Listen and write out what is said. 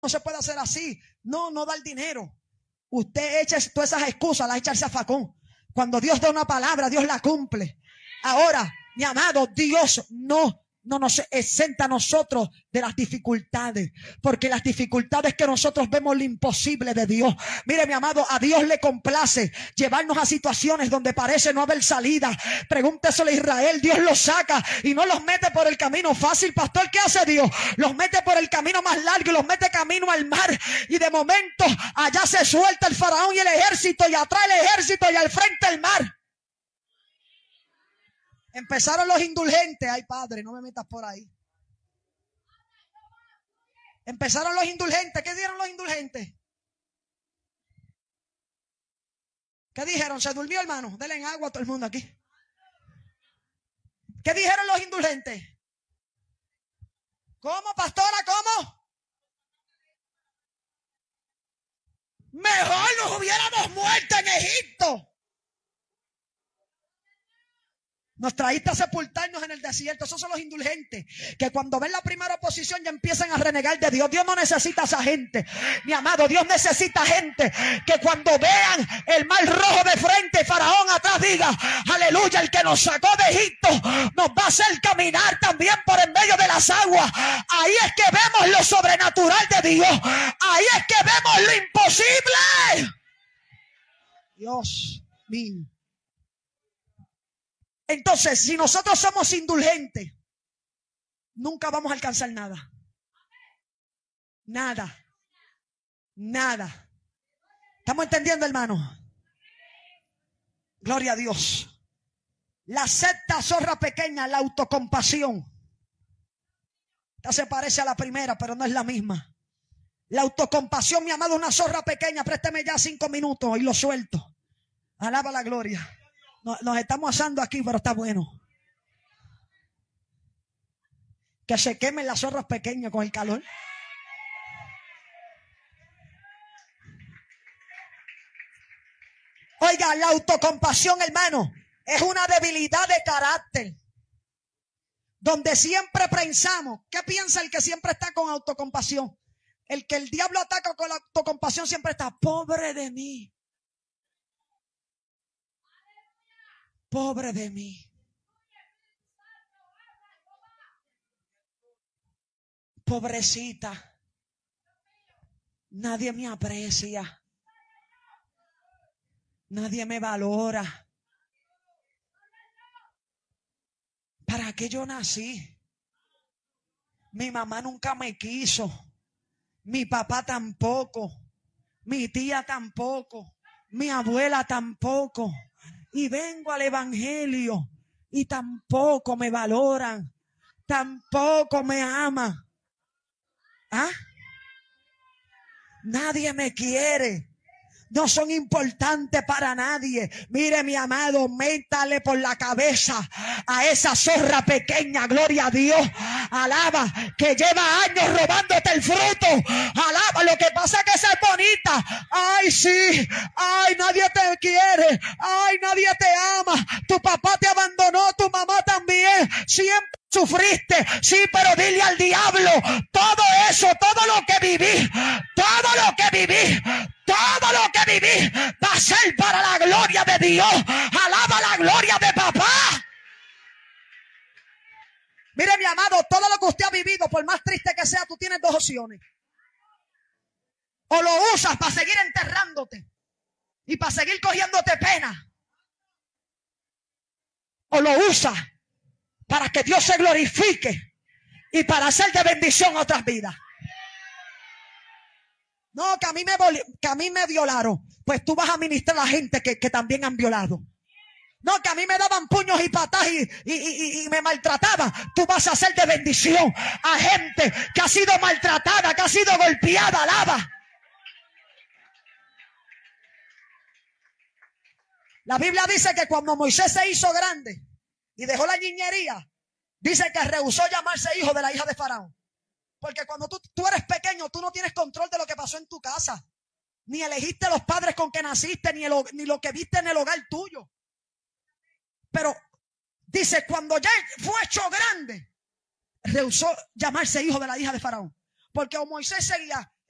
no se puede hacer así. No, no da el dinero. Usted echa todas esas excusas, las echa al zafacón. Cuando Dios da una palabra, Dios la cumple. Ahora, mi amado, Dios no nos exenta a nosotros de las dificultades, porque las dificultades que nosotros vemos lo imposible de Dios. Mire, mi amado, a Dios le complace llevarnos a situaciones donde parece no haber salida. Pregúnteselo a Israel. Dios los saca y no los mete por el camino fácil. Pastor, ¿qué hace Dios? Los mete por el camino más largo y los mete camino al mar, y de momento allá se suelta el faraón y el ejército, y atrás el ejército y al frente el mar. Empezaron los indulgentes. Ay, Padre, no me metas por ahí. Empezaron los indulgentes. ¿Qué dieron los indulgentes? ¿Qué dijeron? ¿Se durmió, hermano? Denle en agua a todo el mundo aquí. ¿Qué dijeron los indulgentes? ¿Cómo, pastora? ¿Cómo? Mejor nos hubiéramos muerto en Egipto. Nos traíste a sepultarnos en el desierto. Esos son los indulgentes, que cuando ven la primera oposición ya empiezan a renegar de Dios. Dios no necesita a esa gente, mi amado. Dios necesita gente que cuando vean el mar rojo de frente, Faraón atrás, diga: aleluya, el que nos sacó de Egipto nos va a hacer caminar también por en medio de las aguas. Ahí es que vemos lo sobrenatural de Dios. Ahí es que vemos lo imposible. Dios mío. Entonces, si nosotros somos indulgentes, nunca vamos a alcanzar nada. Nada. Nada. ¿Estamos entendiendo, hermano? Gloria a Dios. La sexta zorra pequeña, la autocompasión. Esta se parece a la primera, pero no es la misma. La autocompasión, mi amado, una zorra pequeña. Présteme ya 5 minutos y lo suelto. Alaba la gloria. Nos estamos asando aquí, pero está bueno. Que se quemen las zorras pequeñas con el calor. Oiga, la autocompasión, hermano, es una debilidad de carácter. Donde siempre pensamos. ¿Qué piensa el que siempre está con autocompasión? El que el diablo ataca con la autocompasión siempre está: pobre de mí. Pobre de mí. Pobrecita. Nadie me aprecia. Nadie me valora. ¿Para qué yo nací? Mi mamá nunca me quiso. Mi papá tampoco. Mi tía tampoco. Mi abuela tampoco. Y vengo al evangelio y tampoco me valoran, tampoco me aman. ¿Ah? Nadie me quiere. No son importantes para nadie. Mire, mi amado, métale por la cabeza a esa zorra pequeña, gloria a Dios. Alaba, que lleva años robándote el fruto. Alaba, lo que pasa es que esa es bonita. Ay, sí. Ay, nadie te quiere. Ay, nadie te ama. Tu papá te abandonó, tu mamá también. Siempre sufriste, sí, pero dile al diablo: todo eso, todo lo que viví, todo lo que viví, todo lo que viví va a ser para la gloria de Dios. Alaba la gloria de papá. Mire, mi amado, todo lo que usted ha vivido, por más triste que sea, tú tienes 2 opciones. O lo usas para seguir enterrándote y para seguir cogiéndote pena, o lo usas para que Dios se glorifique y para hacer de bendición a otras vidas. No, que a mí me violaron. Pues tú vas a ministrar a la gente que también han violado. No, que a mí me daban puños y patas y me maltrataban. Tú vas a hacer de bendición a gente que ha sido maltratada, que ha sido golpeada. Alaba. La Biblia dice que cuando Moisés se hizo grande y dejó la niñería, dice que rehusó llamarse hijo de la hija de Faraón. Porque cuando tú eres pequeño, tú no tienes control de lo que pasó en tu casa. Ni elegiste los padres con que naciste, ni lo que viste en el hogar tuyo. Pero dice, cuando ya fue hecho grande, rehusó llamarse hijo de la hija de Faraón. Porque Moisés seguía